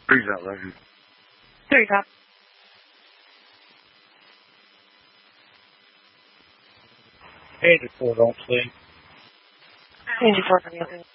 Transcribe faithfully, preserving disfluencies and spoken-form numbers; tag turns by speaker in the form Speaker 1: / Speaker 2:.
Speaker 1: Three's out, Roger.
Speaker 2: Three top.
Speaker 3: Eighty-four, don't sleep.
Speaker 2: Eighty-four,